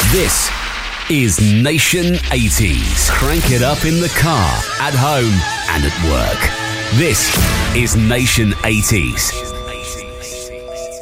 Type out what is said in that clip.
This is Nation 80s. Crank it up in the car, at home, and at work. This is Nation 80s.